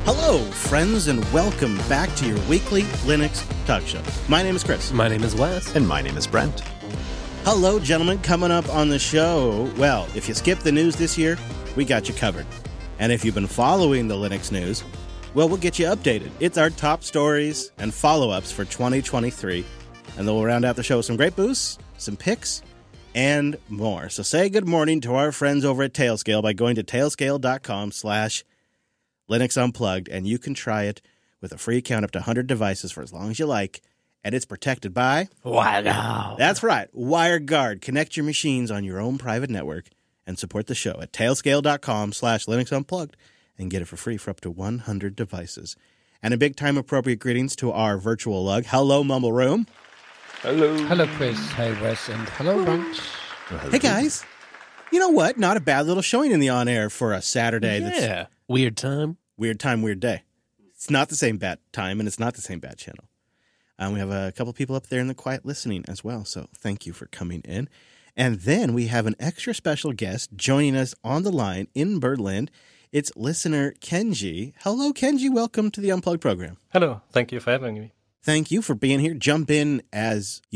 Hello, friends, and welcome back to your weekly Linux talk show. My name is Chris. My name is Wes. And my name is Brent. Hello, gentlemen. Coming up on the show, well, if you skipped the news this year, we got you covered. And if you've been following the Linux news, well, we'll get you updated. It's our top stories and follow-ups for 2023. And then we'll round out the show with some great boosts, some picks, and more. So say good morning to our friends over at Tailscale by going to tailscale.com/Linux Unplugged, and you can try it with a free account up to 100 devices for as long as you like, and it's protected by WireGuard. That's right, WireGuard. Connect your machines on your own private network and support the show at tailscale.com/Linux Unplugged and get it for free for up to 100 devices. And a big time appropriate greetings to our virtual lug. Hello, Mumble Room. Hello. Hello, Chris. Hey, Wes. And hello, Brent. Hey, guys. You know what? Not a bad little showing in the on-air for a Saturday. Yeah. Weird time. Weird time, weird day. It's not the same bat time, and it's not the same bat channel. We have a couple people up there in the quiet listening as well, so thank you for coming in. And then we have an extra special guest joining us on the line in Birdland. It's listener Kenji. Hello, Kenji. Welcome to the Unplugged program. Hello. Thank you for having me. Thank you for being here. Jump in as